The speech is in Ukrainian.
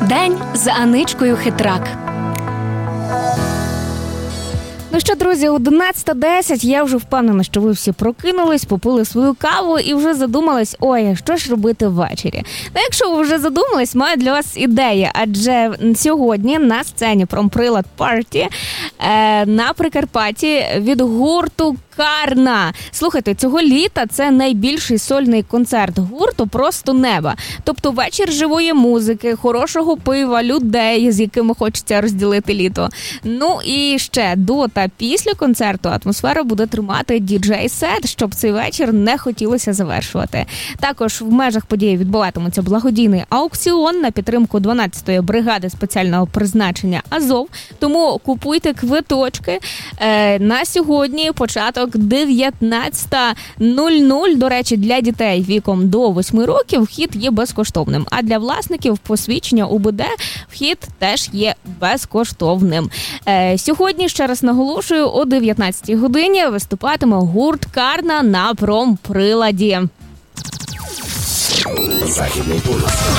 День з Аничкою Хитрак. Ну що, друзі, 11:10, я вже впевнена, що ви всі прокинулись, попили свою каву і вже задумались, що ж робити ввечері. Ну, якщо ви вже задумались, маю для вас ідеї, адже сьогодні на сцені Промприлад Парті на Прикарпатті від гурту Карна. Слухайте, цього літа це найбільший сольний концерт гурту «Просто неба». Тобто вечір живої музики, хорошого пива, людей, з якими хочеться розділити літо. Ну і ще до та після концерту атмосфера буде тримати діджей-сет, щоб цей вечір не хотілося завершувати. Також в межах події відбуватиметься благодійний аукціон на підтримку 12-ї бригади спеціального призначення «Азов». Тому купуйте квиточки. На сьогодні початок 19:00. До речі, для дітей віком до 8 років вхід є безкоштовним. А для власників посвідчення УБД вхід теж є безкоштовним. Сьогодні, ще раз наголошую, о 19-й годині виступатиме гурт Карна на Промприладі. Західний полюс.